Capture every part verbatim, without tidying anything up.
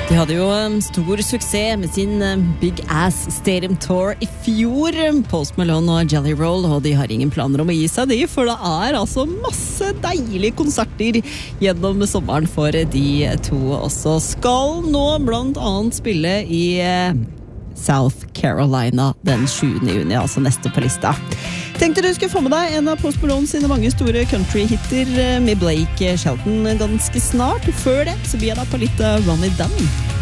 De hadde jo stor suksess med sin Big Ass Stadium Tour i fjor. Post Malone og Jelly Roll, og de har ingen planer om å gi seg de, for det er altså masse deilige konserter gjennom sommeren for de to også. Skal nå blant annet spille i South Carolina den sjuende juni, altså neste på lista. Tenkte du skulle få med deg en av Post Malone sine mange store country-hitter med Blake Shelton ganske snart. Før det så blir jeg da på litt Run It Down.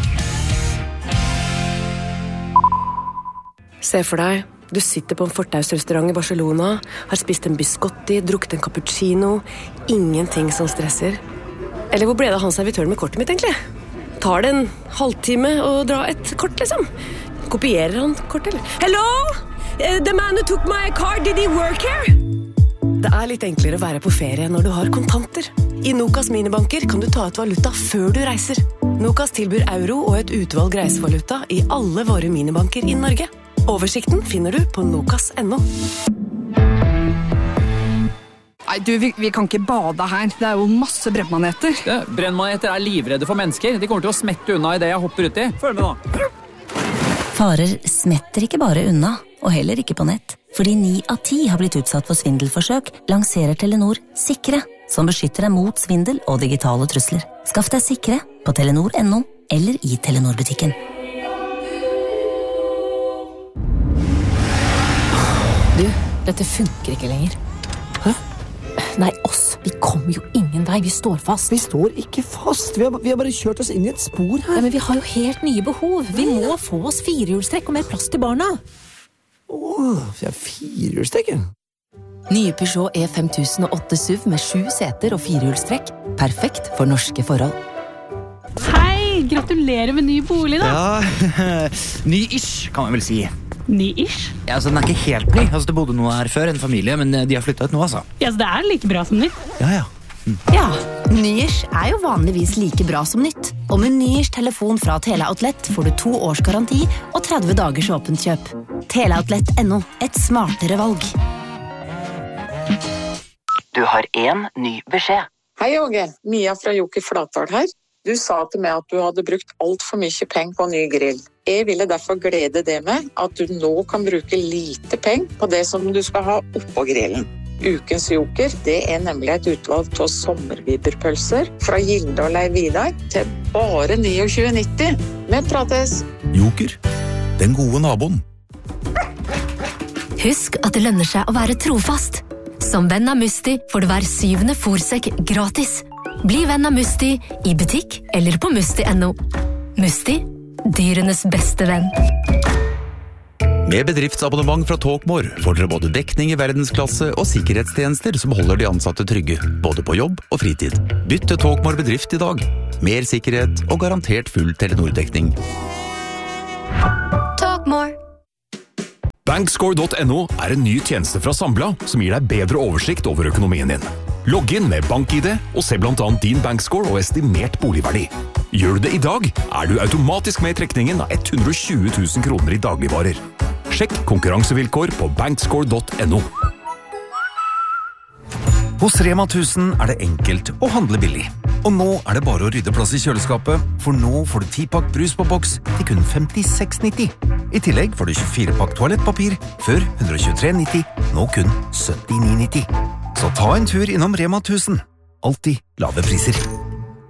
Se for deg, du sitter på en fortausrestaurant i Barcelona, har spist en biscotti, drukket en cappuccino, ingenting som stresser. Eller hvor ble det han servitøren med kortet mitt egentlig? Tar det en halvtime å dra et kort liksom? Kopierer han kort eller? Hello? Uh, the man who took my car, did he work here? Det er litt enklere å være på ferie når du har kontanter. I Nokas minibanker kan du ta ut valuta før du reiser. Nokas tilbyr euro og et utvalg reisevaluta i alle våre minibanker i Norge. Oversikten finner du på nokas punktum no. Nei, du, vi, vi kan ikke bade her. Det er jo masse brennmaneter. Ja, brennmaneter er livredde for mennesker. De kommer til å smette unna i det jeg hopper ut i. Følg med da. Farer smetter ikke bare unna, og heller ikke på nett. Fordi ni av ti har blitt utsatt for svindelforsøk, lanserer Telenor Sikre, som beskytter deg mot svindel og digitale trusler. Skaff deg Sikre på telenor punktum no eller i Telenor-butikken. Du, dette funker ikke lenger. Hæ? Nei, oss. Vi kommer jo ingen vei. Vi står fast. Vi står ikke fast. Vi har, vi har bare kjørt oss inn i et spor her. Ja, men vi har jo helt nye behov. Vi må få oss firehjulstrekk og mer plass til barna. Åh, vi har firehjulstrekk. Nye Peugeot E fem tusen og åtte S U V med sju seter og firehjulstrekk. Perfekt for norske forhold. Hei, gratulerer med ny bolig da. Ja, ny-ish kan man vel si. Ny-ish? Ja, altså den er ikke helt ny. Altså, det bodde noe her før, en familie, men de har flyttet ut nå, altså. Ja, så det er like bra som nytt. Ja, ja. Mm. Ja, ny-ish er jo vanligvis like bra som nytt. Og med ny-ish telefon fra Teleoutlet får du to års garanti og tretti dagers åpent kjøp. Teleoutlet punktum no, et smartere valg. Du har en ny beskjed. Hei, Åge. Mia fra Joker Flatdal her. Du sa til meg at du hadde brukt alt for mye penger på en ny grill. Jeg ville derfor glede det med at du nå kan bruke lite penger på det som du skal ha oppå grillen. Ukens Joker, det er nemlig et utvalg av sommerviberpølser fra Gilde og Leiv Vidar til bare tjueni nitti. Vi prates! Joker, den gode naboen. Husk at det lønner seg å være trofast. Som venn av Musti får du hver syvende fôrsekk gratis. Bli venn av Musti i butikk eller på musti punktum no. Musti, dyrenes beste venn. Med bedriftsabonnement fra Talkmore får dere både dekning i verdensklasse og sikkerhetstjenester som holder de ansatte trygge, både på jobb og fritid. Bytt til Talkmore bedrift i dag. Mer sikkerhet og garantert full Telenor-dekning. Talkmore. Bankscore punktum no er en ny tjeneste fra Sambla som gir deg bedre oversikt over økonomien din. Logg inn med BankID og se blant annet din bankscore og estimert boligverdi. Gjør du det i dag, er du automatisk med i trekningen av hundre og tjue tusen kroner i dagligvarer. Sjekk konkurransevilkår på bankscore punktum no. Hos Rema tusen er det enkelt å handle billig. Og nå er det bare å rydde plass i kjøleskapet, for nå får du ti pakk brus på boks til kun femtiseks nitti. I tillegg får du tjuefire pakk toalettpapir, før hundre og tjuetre nitti, nå kun syttini nitti. Så ta en tur innom Rema tusen. Alltid lave priser.